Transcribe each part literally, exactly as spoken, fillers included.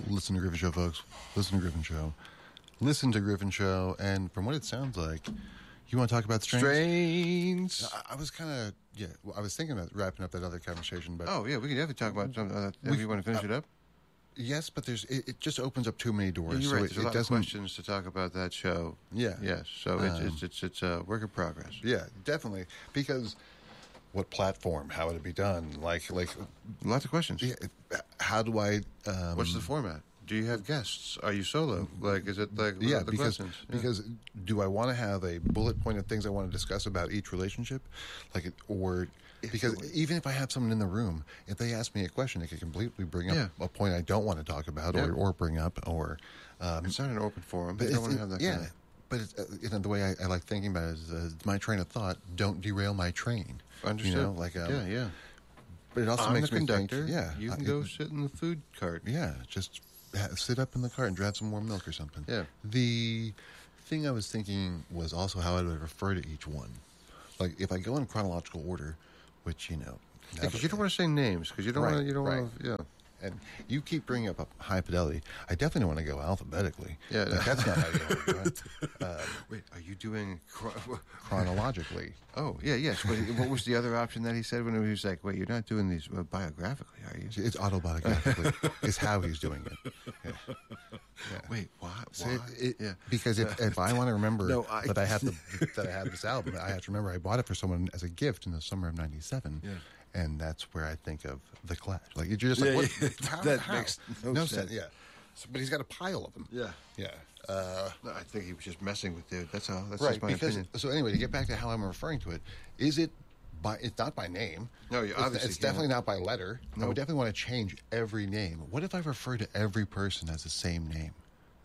Listen to Griffin Show, folks. Listen to Griffin Show. Listen to Griffin Show. And from what it sounds like, you want to talk about strains? Strains. I, I was kind of, yeah, well, I was thinking about wrapping up that other conversation, but Oh, yeah, we can definitely talk about something. Uh, if We- you want to finish uh, it up. yes, but there's it, it just opens up too many Yeah, doors. you're so right. it, There's a it lot of doesn't. questions to talk about that show. Yeah. Yes. So it's, Um, it's it's it's a work in progress. Yeah, definitely. Because what platform? How would it be done? Like, like, Lots of questions. yeah, how do I? Um, What's the format? Do you have guests? Are you solo? Like, is it like what yeah, are the because questions? Yeah. because do I want to have a bullet point of things I want to discuss about each relationship, like, it, or because even if I have someone in the room, if they ask me a question, it could completely bring up Yeah. a point I don't want to talk about, Yeah. or, or bring up, or um, It's not an open forum. but You don't it's- want to have that yeah. kind of... But it's, uh, you know, the way I, I like thinking about it is uh, my train of thought. Don't derail my train. Understood. You know, like um, yeah, yeah. But it also I'm makes the me conductor. think. Yeah, You can I- go it- sit in the food cart. Yeah, just ha- sit up in the car and grab some warm milk or something. Yeah. The thing I was thinking was also how I would refer to each one. Like if I go in chronological order, which you know, Because you don't want to say names. Because you don't Right, want to. You don't right. want to. Yeah. and you keep bringing up high fidelity. I definitely don't want to go alphabetically. Yeah. Like, that's not how you want to do it. Uh, Wait, are you doing? Chro- chronologically. oh, yeah, yes. But what was the other option that he said when he was like, "Wait, you're not doing these uh, biographically, are you?" It's autobiographically. Is how he's doing it. Yeah. Yeah. Wait, what? So What? it- it- yeah. Because if, if I want to remember No, I- that I have the, that I have this album, I have to remember I bought it for someone as a gift in the summer of ninety-seven. Yeah. And that's where I think of The Clash. Like you're just like, Yeah, what, yeah. how, That how? makes no sense. Yeah. So, but he's got a pile of them. Yeah. Yeah. Uh, No, I think he was just messing with you. That's all. That's right. just my Because opinion. so anyway, to get back to how I'm referring to it, is it by? It's not by name. No, you It's- obviously It's, can't. definitely not by letter. I Nope. would definitely want to change every name. What if I refer to every person as the same name?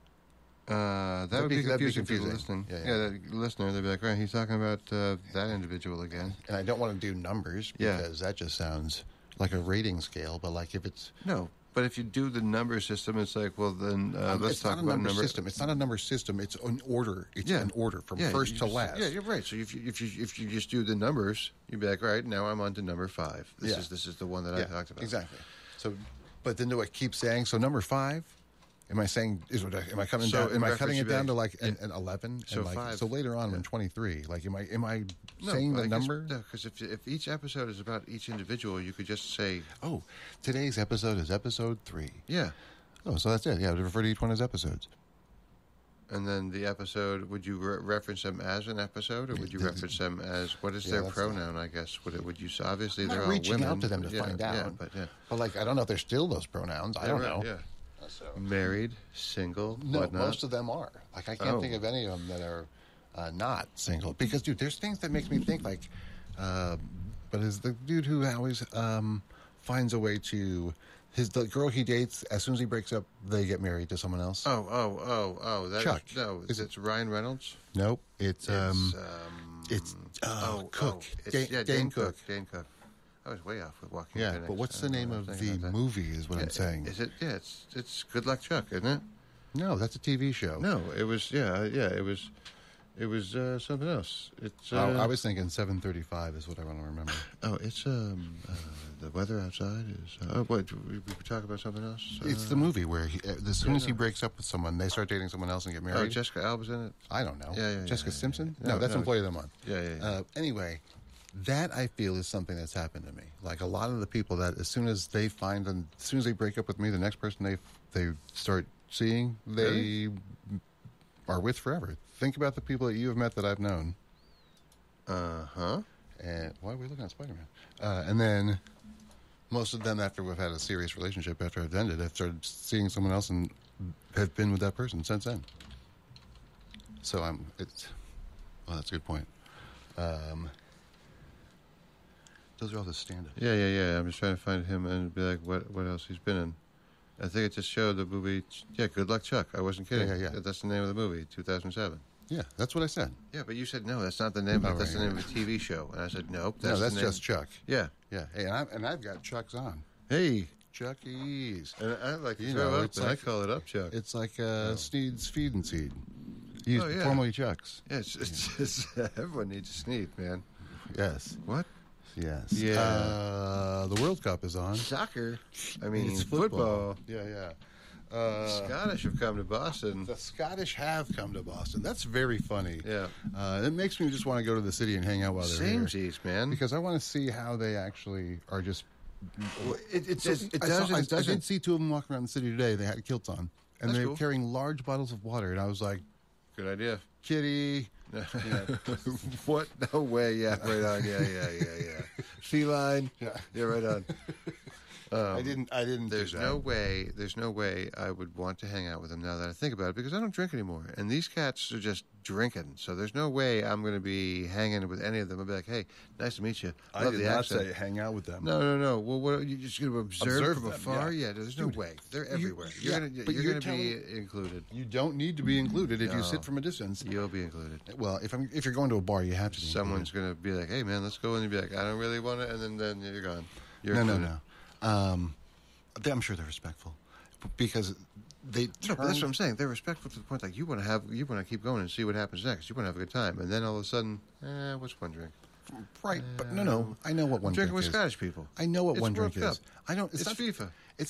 Uh, that That'd would be- be that'd be confusing for the confusing. listening. Yeah, Yeah, yeah. the listener, they'd be like, right, he's talking about uh, that individual again. And I don't want to do numbers Yeah. because that just sounds like a rating scale. But like if it's No, but if you do the number system, it's like, well, then uh, Um, let's it's talk not a about number, number system. It's not a number system. It's an order. It's Yeah. an order from Yeah, first you to just- last. Yeah, you're right. So if you if you if you just do the numbers, you'd be like, right, now I'm on to number five. This Yeah. is this is the one that I Yeah, talked about. exactly. So, but then do I keep saying so? Number five. Am I saying is what I, am I coming So down? in Am I reference, cutting it you'd be down to like- like an, an eleven? So and like, five- So later on, when yeah. twenty-three, like am I am I No, saying the I guess- number? No, because if if each episode is about each individual, you could just say, Oh, today's episode is episode three. yeah, Oh, so that's it. Yeah, I would refer to each one as episodes. and then the episode. Would you re- reference them as an episode, or would you The- the- reference them as what is Yeah, their that's- pronoun? I guess would it would you obviously I'm they're not all reaching women. out to them to yeah, find yeah, out. but yeah, But like, I don't know if they're still those pronouns. I don't Yeah, right, know. Yeah, So. married, single, No, whatnot. most of them are. Like I can't Oh. think of any of them that are uh, not single. Because dude, there's things that makes me think like, uh, but is the dude who always um, finds a way to his the girl he dates as soon as he breaks up, they get married to someone else. Oh, oh, oh, oh! That Chuck. Is, no, Is it's Ryan Reynolds. Nope, it's um, it's um, it's uh, oh, Cook. oh, it's, Dane- yeah, Dane Dane Cook. Cook. Dane Cook. I was way off with Walking yeah. Phoenix. But what's I the don't name know of what I'm the thinking about that. movie? Is what Yeah, I'm saying. Is it? Yeah, it's it's Good Luck Chuck, isn't it? No, that's a T V show. No, it was. Yeah, yeah, it was. It was uh, something else. It's. Uh, Oh, I was thinking seven thirty-five is what I want to remember. Oh, it's um. Uh, the weather outside is. Uh, oh, what? We, we could talk about something else. It's Uh, the movie where he, uh, as soon yeah, as he no. breaks up with someone, they start dating someone else and get married. Oh, Jessica Alba's in it. I don't know. Yeah, yeah, yeah, Jessica yeah, yeah. Simpson? No, No, that's no. Employee of the Month. Yeah, yeah. yeah. Uh, anyway, that I feel is something that's happened to me. Like a lot of the people that as soon as they find them, as soon as they break up with me, the next person they they start seeing, they Really? are with forever. Think about the people that you have met that I've known. Uh huh. And why are we looking at Spider-Man? Uh, and then most of them, after we've had a serious relationship, after it's ended, have started seeing someone else and have been with that person since then. So I'm. It's. Well, that's a good point. Um, those are all the stand-ups. Yeah, yeah, yeah. I'm just trying to find him and be like, what what else he's been in. I think it just showed the movie. Yeah, Good Luck Chuck. I wasn't kidding. Yeah, yeah, yeah. That's the name of the movie, two thousand seven. Yeah, that's what I said. Yeah, but you said no. That's not the name. Oh, of That's right, the name right. of a T V show. And I said nope. That's no, that's the name. just Chuck. Yeah. Yeah. Hey, and, I, and I've got Chuck's on. Hey. Chuckies. And I like to You throw know, up, it's and like- I call it up Chuck. It's like uh, Sneed's Feed and Seed. Used Oh, yeah. formerly Chuck's. Yeah, it's, it's just everyone needs a sneeze, man. Yes. What? Yes. Yeah. Uh, the World Cup is on. Soccer. I mean, It's football. Yeah, yeah. Uh, Scottish have come to Boston. the Scottish have come to Boston. That's very funny. Yeah. Uh, it makes me just want to go to the city and hang out while they're here. Samesies, man. Because I want to see how they actually are just. Well, it, it, So it, it I, does. saw, I, it I doesn't. did see two of them walking around the city today. They had kilts on, and That's they were cool. carrying large bottles of water. And I was like, Good idea. "Kitty, What? No way. Yeah, right on. Yeah, yeah, yeah, yeah. Feline. Yeah. Yeah, right on. I didn't. I didn't." There's do that. no way. There's no way I would want to hang out with them now that I think about it because I don't drink anymore, and these cats are just drinking. So there's no way I'm going to be hanging with any of them. I'll be like, "Hey, nice to meet you. I Love did the not accent." say hang out with them. No, no, no. Well, what you're just going to observe, Observe from them, afar? yeah. Yeah, there's no Dude, way. They're you- everywhere. You're yeah, going to but you're, you're going to be telling- included. You don't need to be included if you No. sit from a distance. You'll be included. Well, if I'm if you're going to a bar, you have to. Be Someone's going to be like, "Hey, man, let's go," and you'll be like, "I don't really want to," and then then you're gone. You're included. no, included. no, no. Um, they- I'm sure they're respectful because they. No, but that's turn- what I'm saying. They're respectful to the point like you want to have, you want to keep going and see what happens next. You want to have a good time, and then all of a sudden, eh, what's one drink? Right, but no, no. I know what one I'm drinking drink with is. Scottish people. I know what It's one World drink is. Cup. I don't. It's, It's not FIFA. It's